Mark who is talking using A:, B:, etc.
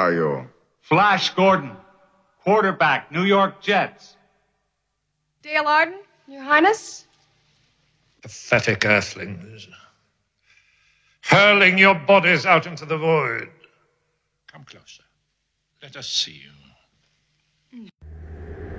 A: are you?
B: Flash Gordon, quarterback, New York Jets.
C: Dale Arden, Your Highness?
D: Pathetic earthlings. Hurling your bodies out into the void.
E: Come closer. Let us see you.